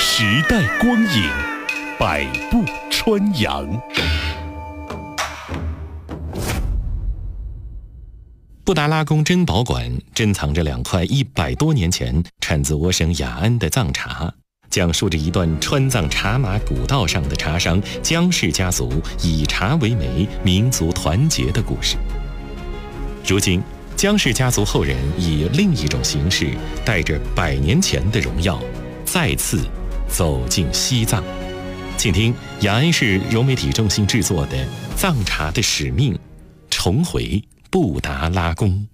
时代光影，百步穿杨。 布达拉宫珍宝馆珍藏着2块100多年前产自我省雅安的藏茶，讲述着一段川藏茶马古道上的茶商江氏家族以茶为媒、民族团结的故事。如今，江氏家族后人以另一种形式，带着100年前的荣耀，再次走进西藏。请听雅安市融媒体中心制作的《藏茶的使命》，重回布达拉宫。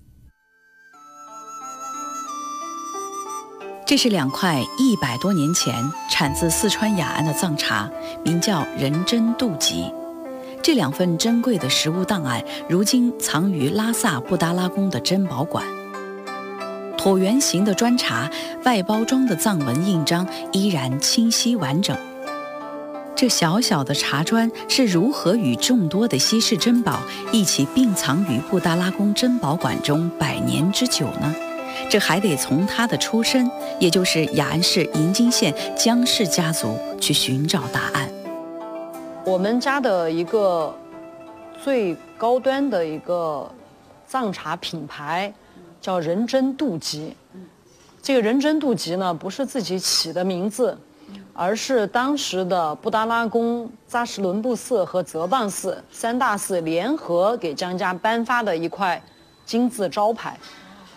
这是2块100多年前产自四川雅安的藏茶，名叫仁真度吉。这2份珍贵的实物档案，如今藏于拉萨布达拉宫的珍宝馆。椭圆形的砖茶，外包装的藏文印章依然清晰完整。这小小的茶砖是如何与众多的稀世珍宝一起并藏于布达拉宫珍宝馆中100年之久呢？这还得从它的出身，也就是雅安市银津县江氏家族去寻找答案。 我们家的一个最高端的一个藏茶品牌叫仁真度吉。这个仁真度吉呢，不是自己起的名字，而是当时的布达拉宫、扎什伦布寺和泽邦寺3大寺联合给江家颁发的一块金字招牌。